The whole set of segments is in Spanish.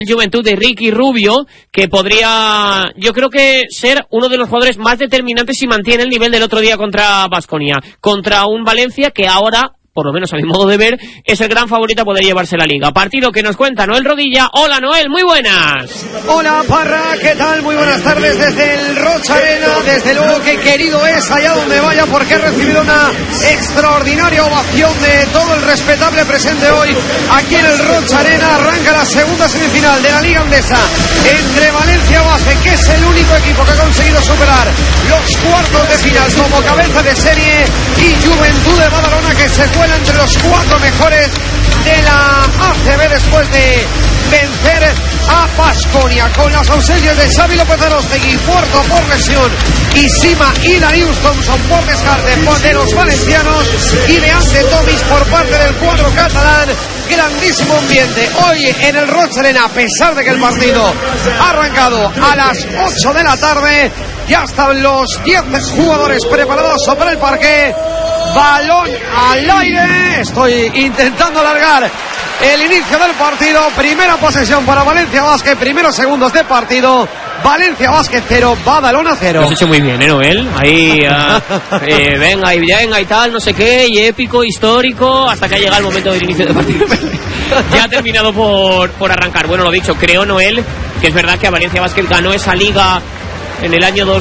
Juventud de Ricky Rubio, que podría, yo creo que ser uno de los jugadores más determinantes si mantiene el nivel del otro día contra Baskonia, contra un Valencia que ahora, por lo menos a mi modo de ver, es el gran favorito a poder llevarse la Liga. Partido que nos cuenta Noel Rodilla. Hola Noel, muy buenas. Hola Parra, ¿qué tal? Muy buenas tardes desde el Rocha Arena. Desde luego que querido es allá donde vaya, porque he recibido una extraordinaria ovación de todo el respetable presente hoy aquí en el Rocha Arena. Arranca la segunda semifinal de la Liga Andesa entre Valencia Basket, que es el único equipo que ha conseguido superar los cuartos de final como cabeza de serie, y Juventud de Badalona, que se entre los cuatro mejores de la ACB después de vencer a Baskonia, con las ausencias de Xavi López Arostegui, Puerto por lesión, y Sima y Darius Thompson por descarte de los valencianos, y de Ante Tomis por parte del cuadro catalán. Grandísimo ambiente hoy en el Rocha Arena, a pesar de que el partido ha arrancado a las 8 de la tarde. Ya están los 10 jugadores preparados sobre el parqué. Balón al aire. Estoy intentando alargar el inicio del partido. Primera posesión para Valencia Basket. Primeros segundos de partido. Valencia Basket 0, Badalona 0. Lo has hecho muy bien, Noel. Ahí, venga y tal, no sé qué, y épico, histórico, hasta que ha llegado el momento del inicio del partido. Ya ha terminado por arrancar. Bueno, lo dicho, creo, Noel, que es verdad que a Valencia Basket ganó esa liga en el año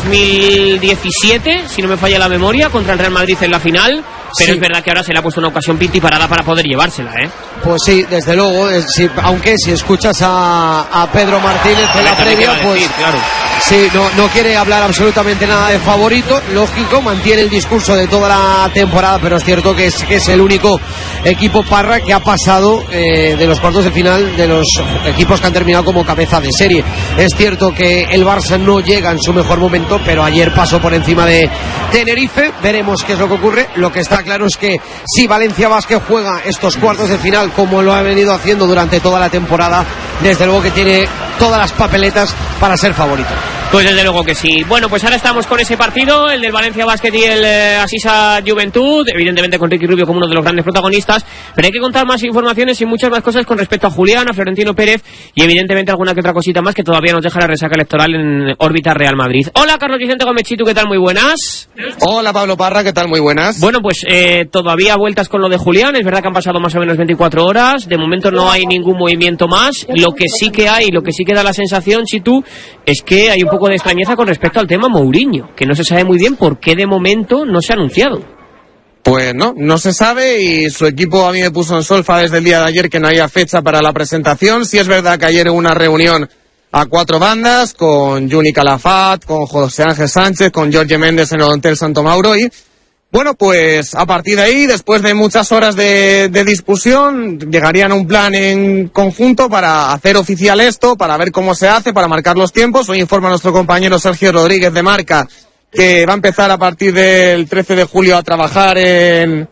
2017, si no me falla la memoria, contra el Real Madrid en la final, pero sí, es verdad que ahora se le ha puesto una ocasión pinta y parada para poder llevársela, ¿eh? Pues sí, desde luego, aunque si escuchas a Pedro Martínez en la previa, pues decir, claro, sí, no quiere hablar absolutamente nada de favorito, lógico, mantiene el discurso de toda la temporada, pero es cierto que es el único equipo, Parra, que ha pasado de los cuartos de final de los equipos que han terminado como cabeza de serie. Es cierto que el Barça no llega en su mejor momento, pero ayer pasó por encima de Tenerife. Veremos qué es lo que ocurre. Lo que está claro es que si Valencia Basket juega estos cuartos de final como lo ha venido haciendo durante toda la temporada, desde luego que tiene todas las papeletas para ser favorito. Pues desde luego que sí. Bueno, pues ahora estamos con ese partido, el del Valencia Basket y el Asisa Juventud, evidentemente con Ricky Rubio como uno de los grandes protagonistas, pero hay que contar más informaciones y muchas más cosas con respecto a Julián, a Florentino Pérez y evidentemente alguna que otra cosita más que todavía nos deja la resaca electoral en órbita Real Madrid. Hola Carlos Vicente Gómez-Chitu, ¿qué tal? Muy buenas. Hola Pablo Parra, ¿qué tal? Muy buenas. Bueno, pues todavía vueltas con lo de Julián, es verdad que han pasado más o menos 24 horas, de momento no hay ningún movimiento más, lo que sí que hay, lo que sí que da la sensación, Chitu, es que hay un poco de extrañeza con respecto al tema Mourinho, que no se sabe muy bien por qué de momento no se ha anunciado. Pues no se sabe, y su equipo a mí me puso en solfa desde el día de ayer que no haya fecha para la presentación. Sí es verdad que ayer hubo una reunión a 4 bandas, con Juni Calafat, con José Ángel Sánchez, con Jorge Méndez en el Hotel Santo Mauro, y bueno, pues a partir de ahí, después de muchas horas de discusión, llegarían a un plan en conjunto para hacer oficial esto, para ver cómo se hace, para marcar los tiempos. Hoy informa nuestro compañero Sergio Rodríguez de Marca que va a empezar a partir del 13 de julio a trabajar en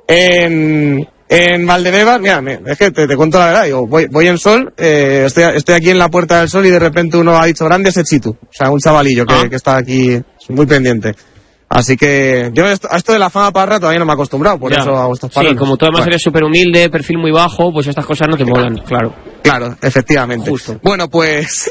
Valdebebas. Mira, es que te cuento la verdad, digo, voy en Sol, estoy aquí en la Puerta del Sol y de repente uno ha dicho grande ese Chitu, o sea, un chavalillo que está aquí muy pendiente. Así que yo a esto de la fama, Parra, todavía no me he acostumbrado, por eso hago estos palos. Sí, como tú además eres súper humilde, perfil muy bajo, pues estas cosas no te molan, claro. Claro, efectivamente. Justo. Bueno, pues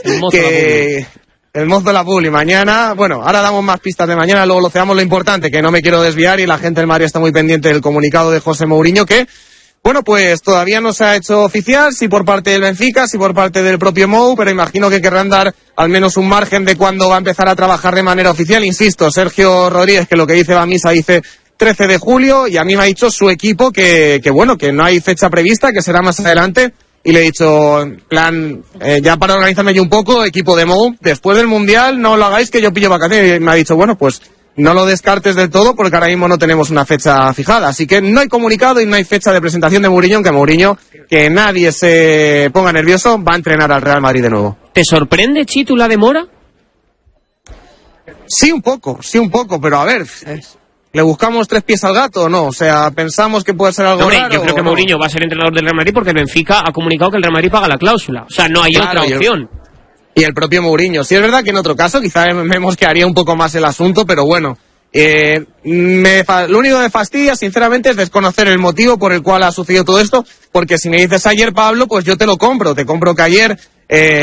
el mozo de la Publi mañana, bueno, ahora damos más pistas de mañana, luego lo cerramos. Lo importante, que no me quiero desviar, y la gente del Madrid está muy pendiente del comunicado de José Mourinho, que bueno, pues todavía no se ha hecho oficial, si por parte del Benfica, si por parte del propio Mou, pero imagino que querrán dar al menos un margen de cuándo va a empezar a trabajar de manera oficial. Insisto, Sergio Rodríguez, que lo que dice va a misa, dice 13 de julio, y a mí me ha dicho su equipo que bueno, que no hay fecha prevista, que será más adelante, y le he dicho, en plan, ya para organizarme yo un poco, equipo de Mou, después del Mundial no lo hagáis que yo pillo vacaciones, y me ha dicho, bueno, pues no lo descartes del todo, porque ahora mismo no tenemos una fecha fijada. Así que no hay comunicado y no hay fecha de presentación de Mourinho, aunque Mourinho, que nadie se ponga nervioso, va a entrenar al Real Madrid de nuevo. ¿Te sorprende, Chitu, la demora? Sí, un poco, pero a ver, ¿le buscamos 3 pies al gato o no? O sea, ¿pensamos que puede ser algo raro? Yo creo que Mourinho va a ser entrenador del Real Madrid porque el Benfica ha comunicado que el Real Madrid paga la cláusula. O sea, no hay otra opción. Y el propio Mourinho. Sí es verdad que en otro caso quizá vemos que haría un poco más el asunto, pero bueno, Lo único que me fastidia, sinceramente, es desconocer el motivo por el cual ha sucedido todo esto, porque si me dices ayer, Pablo, pues yo te lo compro. Te compro que ayer